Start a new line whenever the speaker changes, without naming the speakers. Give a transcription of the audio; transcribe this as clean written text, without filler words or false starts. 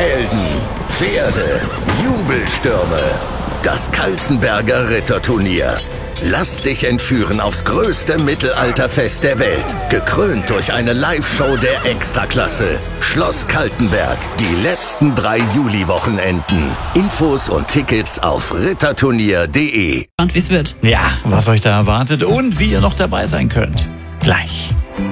Helden, Pferde, Jubelstürme. Das Kaltenberger Ritterturnier. Lass dich entführen aufs größte Mittelalterfest der Welt. Gekrönt durch eine Live-Show der Extraklasse. Schloss Kaltenberg. Die letzten 3 Juli-Wochenenden. Infos und Tickets auf ritterturnier.de.
Und wie es wird.
Ja, was euch da erwartet und wie ihr noch dabei sein könnt. Gleich.